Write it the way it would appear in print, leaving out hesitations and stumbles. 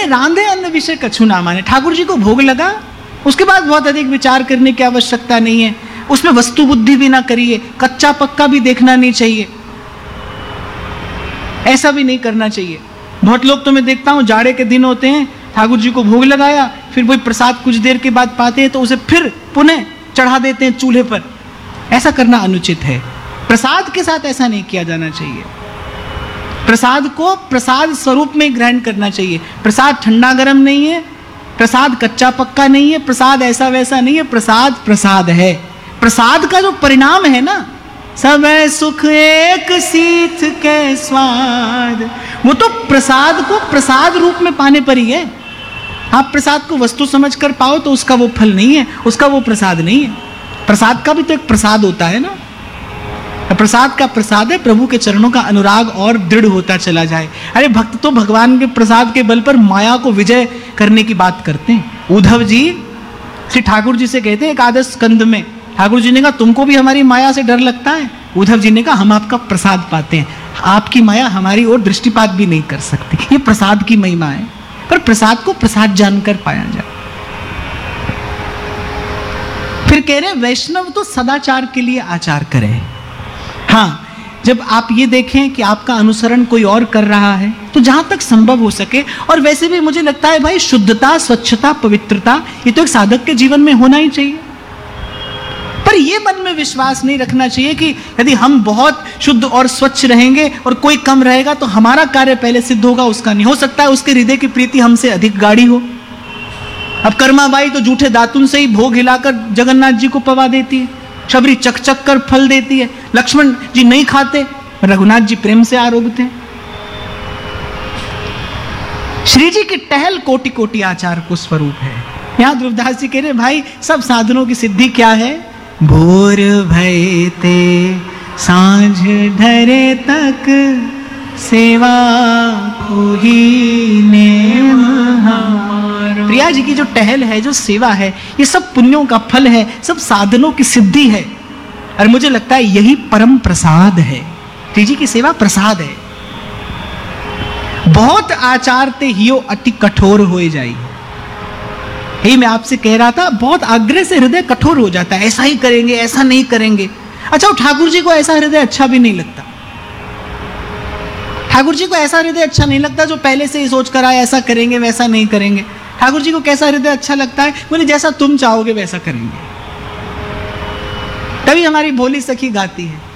रांधे अन्न विषय कछु ना माने। ठाकुर जी को भोग लगा, उसके बाद बहुत अधिक विचार करने की आवश्यकता नहीं है, उसमें वस्तु बुद्धि भी ना करिए, कच्चा पक्का भी देखना नहीं चाहिए, ऐसा भी नहीं करना चाहिए। बहुत लोग तो मैं देखता हूं जाड़े के दिन होते हैं, ठाकुर जी को भोग लगाया, फिर वही प्रसाद कुछ देर के बाद पाते हैं तो उसे फिर पुनः चढ़ा देते हैं चूल्हे पर। ऐसा करना अनुचित है। प्रसाद के साथ ऐसा नहीं किया जाना चाहिए। प्रसाद को प्रसाद स्वरूप में ग्रहण करना चाहिए। प्रसाद ठंडा गर्म नहीं है, प्रसाद कच्चा पक्का नहीं है, प्रसाद ऐसा वैसा नहीं है, प्रसाद प्रसाद है। प्रसाद का जो परिणाम है ना, सब सुख एक सीथ के स्वाद, वो तो प्रसाद को प्रसाद रूप में पाने पर ही है। आप प्रसाद को वस्तु समझकर पाओ तो उसका वो फल नहीं है, उसका वो प्रसाद नहीं है। प्रसाद का भी तो एक प्रसाद होता है ना। प्रसाद का प्रसाद है प्रभु के चरणों का अनुराग और दृढ़ होता चला जाए। अरे भक्त तो भगवान के प्रसाद के बल पर माया को विजय करने की बात करते हैं। उद्धव जी श्री ठाकुर जी से कहते हैं एकादश स्कंद में, ठाकुर जी ने कहा तुमको भी हमारी माया से डर लगता है? उद्धव जी ने कहा हम आपका प्रसाद पाते हैं, आपकी माया हमारी ओर दृष्टिपात भी नहीं कर सकती। ये प्रसाद की महिमा है, पर प्रसाद को प्रसाद जानकर पाया जाए। फिर कह रहे वैष्णव तो सदाचार के लिए आचार करे। हाँ, जब आप ये देखें कि आपका अनुसरण कोई और कर रहा है तो जहां तक संभव हो सके, और वैसे भी मुझे लगता है भाई शुद्धता, स्वच्छता, पवित्रता ये तो एक साधक के जीवन में होना ही चाहिए। पर ये मन में विश्वास नहीं रखना चाहिए कि यदि हम बहुत शुद्ध और स्वच्छ रहेंगे और कोई कम रहेगा तो हमारा कार्य पहले सिद्ध होगा। उसका नहीं हो सकता है, उसके हृदय की प्रीति हमसे अधिक गाढ़ी हो। अब कर्माबाई तो जूठे दातुन से ही भोग हिलाकर जगन्नाथ जी को पवा देती है, शबरी चक चक कर फल देती है, लक्ष्मण जी नहीं खाते, रघुनाथ जी प्रेम से आरोगते हैं। श्री जी की टहल कोटि कोटि आचार को स्वरूप है। यहां ध्रुवदास जी कह रहे भाई सब साधनों की सिद्धि क्या है? भोर भय ते सांझ ढरे तक सेवा कोही नेम हमारो। प्रिया जी की जो टहल है, जो सेवा है, ये सब पुण्यों का फल है, सब साधनों की सिद्धि है। और मुझे लगता है यही परम प्रसाद है। श्री जी की सेवा प्रसाद है। बहुत आचार ते हियो अति कठोर हो जाई। यही मैं आपसे कह रहा था, बहुत आग्रह से हृदय कठोर हो जाता है, ऐसा ही करेंगे, ऐसा नहीं करेंगे। अच्छा, ठाकुर जी को ऐसा हृदय अच्छा भी नहीं लगता। ठाकुर जी को ऐसा हृदय अच्छा नहीं लगता जो पहले से ही सोच कर आए ऐसा करेंगे वैसा नहीं करेंगे। ठाकुर जी को कैसा हृदय अच्छा लगता है? बोले जैसा तुम चाहोगे वैसा करेंगे। तभी हमारी भोली सखी गाती है,